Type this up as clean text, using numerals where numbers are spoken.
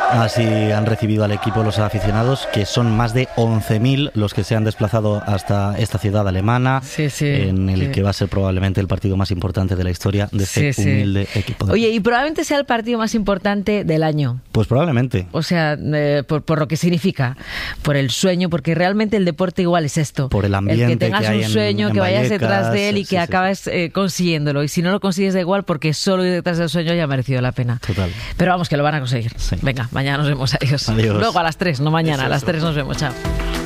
Así han recibido al equipo los aficionados, que son más de 11.000 los que se han desplazado hasta esta ciudad alemana, en el que va a ser probablemente el partido más importante de la historia de este humilde equipo. Oye, y probablemente sea el partido más importante del año. Pues probablemente. O sea, por lo que significa, por el sueño, porque realmente el deporte igual es esto. Por el ambiente el que tengas que hay un sueño, en que vayas Vallecas, detrás de él y que acabes consiguiéndolo. Y si no lo consigues, da igual, porque solo ir detrás del sueño ya ha merecido la pena. Total. Pero vamos, que lo van a conseguir. Sí. Venga, mañana nos vemos. Adiós. Adiós. Luego a las 3, no mañana, a las 3 nos vemos. Chao.